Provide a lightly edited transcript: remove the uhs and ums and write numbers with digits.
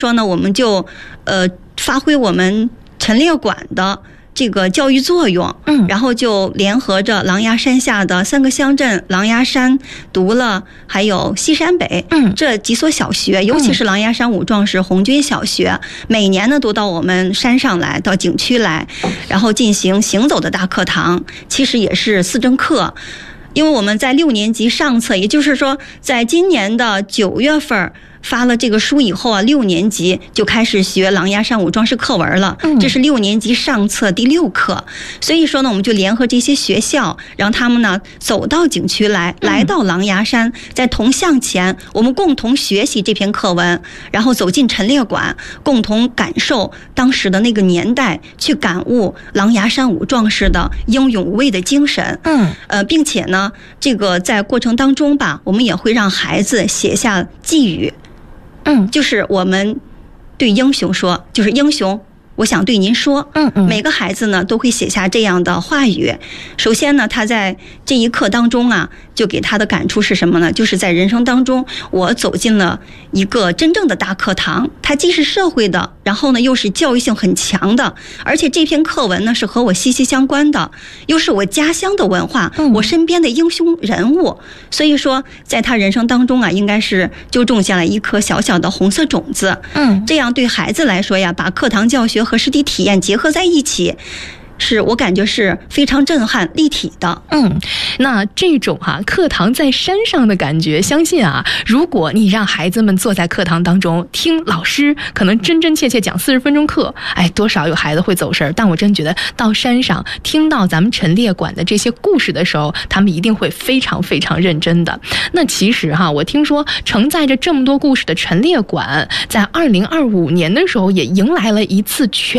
说呢，我们就发挥我们陈列馆的这个教育作用，然后就联合着狼牙山下的3个乡镇狼牙山、独乐还有西山北这几所小学，尤其是狼牙山武壮士红军小学，每年呢都到我们山上来，到景区来，然后进行行走的大课堂，其实也是4正课。因为我们在6年级上册，也就是说在今年的9月份发了这个书以后啊，6年级就开始学狼牙山武壮士课文了，这是6年级上册第6课。所以说呢，我们就联合这些学校，让他们呢走到景区来，来到狼牙山，在铜像前，我们共同学习这篇课文，然后走进陈列馆，共同感受当时的那个年代，去感悟狼牙山武壮士的英勇无畏的精神。并且呢，这个在过程当中吧，我们也会让孩子写下寄语。就是我们对英雄说，就是英雄，我想对您说。每个孩子呢都会写下这样的话语。首先呢，他在这一课当中啊，就给他的感触是什么呢？就是在人生当中，我走进了一个真正的大课堂，它既是社会的，然后呢又是教育性很强的，而且这篇课文呢是和我息息相关的，又是我家乡的文化，我身边的英雄人物。所以说在他人生当中啊，应该是就种下了一颗小小的红色种子。这样对孩子来说呀，把课堂教学和实地体验结合在一起，是我感觉是非常震撼立体的。 那这种课堂在山上的感觉，相信啊，如果你让孩子们坐在课堂当中听老师可能真真切切讲40分钟课，多少有孩子会走神，但我真觉得到山上听到咱们陈列馆的这些故事的时候，他们一定会非常非常认真的。那其实我听说承载着这么多故事的陈列馆，在2025年的时候也迎来了一次全